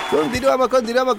Continuamos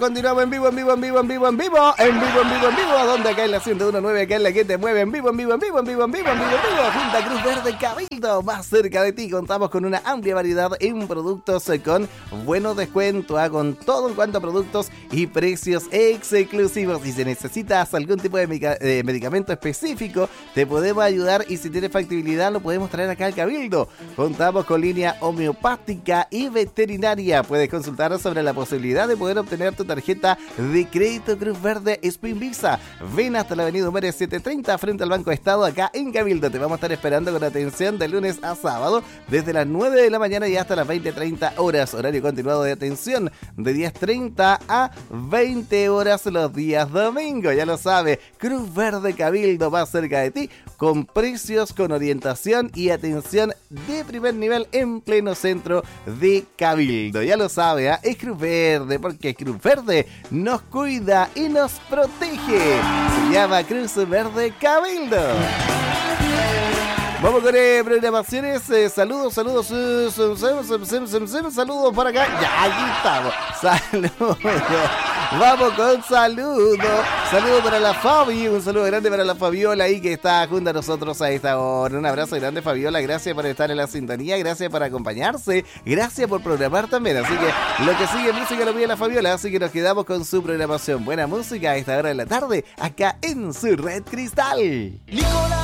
en vivo, donde acá en la 101.9, acá en la que te mueve en vivo, junto a Cruz Verde Cabildo, más cerca de ti. Contamos con una amplia variedad en productos con buenos descuentos, con todo en cuanto a productos y precios exclusivos. Y si necesitas algún tipo de medicamento específico, te podemos ayudar, y si tienes factibilidad lo podemos traer acá al Cabildo. Contamos con línea homeopática y veterinaria. Puedes consultar sobre la posibilidad de poder obtener tu tarjeta de crédito Cruz Verde Spin Visa. Ven hasta la avenida Humere 730 frente al Banco Estado acá en Cabildo. Te vamos a estar esperando con atención de lunes a sábado desde las 9 de la mañana y hasta las 20:30 horas. Horario continuado de atención de 10:30 a 20 horas los días domingos. Ya lo sabes, Cruz Verde Cabildo más cerca de ti, con precios, con orientación y atención de primer nivel en pleno centro de Cabildo. Ya lo sabes, es Cruz Verde, porque Cruz Verde nos cuida y nos protege. Se llama Cruz Verde Cabildo. Vamos con programaciones. Saludos por acá. Ya, aquí estamos. Saludos. Vamos con saludos. Saludos para la Fabi. Un saludo grande para la Fabiola ahí que está junto a nosotros a esta hora. Un abrazo grande, Fabiola. Gracias por estar en la sintonía. Gracias por acompañarse. Gracias por programar también. Así que lo que sigue música lo pide la Fabiola. Así que nos quedamos con su programación. Buena música a esta hora de la tarde acá en su Red Cristal.